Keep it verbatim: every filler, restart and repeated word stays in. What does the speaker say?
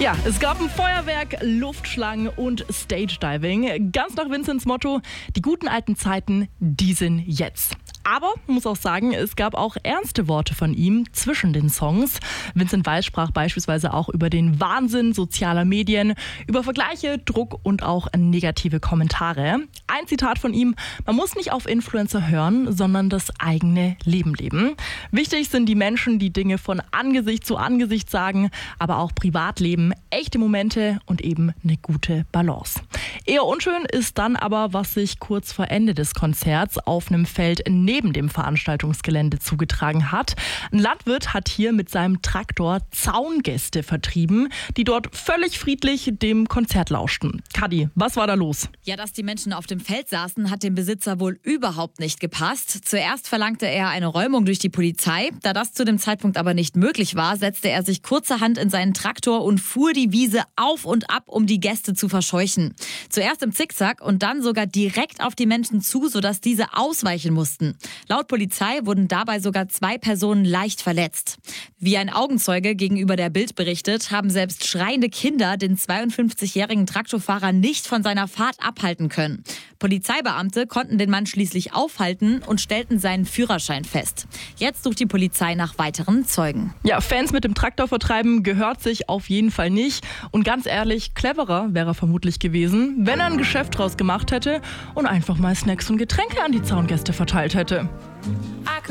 Ja, es gab ein Feuerwerk, Luftschlangen und Stage Diving. Ganz nach Vincents Motto, die guten alten Zeiten, die sind jetzt. Aber, muss auch sagen, es gab auch ernste Worte von ihm zwischen den Songs. Vincent Weiss sprach beispielsweise auch über den Wahnsinn sozialer Medien, über Vergleiche, Druck und auch negative Kommentare. Ein Zitat von ihm: Man muss nicht auf Influencer hören, sondern das eigene Leben leben. Wichtig sind die Menschen, die Dinge von Angesicht zu Angesicht sagen, aber auch Privatleben, echte Momente und eben eine gute Balance. Eher unschön ist dann aber, was sich kurz vor Ende des Konzerts auf einem Feld neben dem Veranstaltungsgelände zugetragen hat. Ein Landwirt hat hier mit seinem Traktor Zaungäste vertrieben, die dort völlig friedlich dem Konzert lauschten. Kadi, was war da los? Ja, dass die Menschen auf dem Feld saßen, hat dem Besitzer wohl überhaupt nicht gepasst. Zuerst verlangte er eine Räumung durch die Polizei. Da das zu dem Zeitpunkt aber nicht möglich war, setzte er sich kurzerhand in seinen Traktor und fuhr die Wiese auf und ab, um die Gäste zu verscheuchen. Zuerst im Zickzack und dann sogar direkt auf die Menschen zu, sodass diese ausweichen mussten. Laut Polizei wurden dabei sogar zwei Personen leicht verletzt. Wie ein Augenzeuge gegenüber der Bild berichtet, haben selbst schreiende Kinder den zweiundfünfzigjährigen Traktorfahrer nicht von seiner Fahrt abhalten können. Polizeibeamte konnten den Mann schließlich aufhalten und stellten seinen Führerschein fest. Jetzt sucht die Polizei nach weiteren Zeugen. Ja, Fans mit dem Traktor vertreiben gehört sich auf jeden Fall nicht. Und ganz ehrlich, cleverer wäre er vermutlich gewesen, wenn er ein Geschäft draus gemacht hätte und einfach mal Snacks und Getränke an die Zaungäste verteilt hätte.